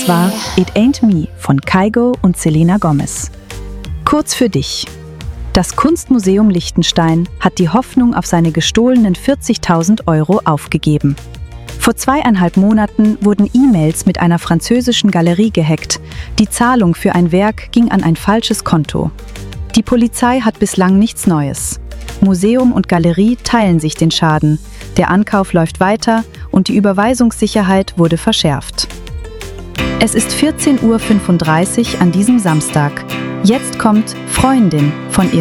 Das war It Ain't Me von Kygo und Selena Gomez. Kurz für dich. Das Kunstmuseum Liechtenstein hat die Hoffnung auf seine gestohlenen 40.000 € aufgegeben. Vor 2,5 Monaten wurden E-Mails mit einer französischen Galerie gehackt. Die Zahlung für ein Werk ging an ein falsches Konto. Die Polizei hat bislang nichts Neues. Museum und Galerie teilen sich den Schaden. Der Ankauf läuft weiter und die Überweisungssicherheit wurde verschärft. Es ist 14:35 Uhr an diesem Samstag. Jetzt kommt Freundin von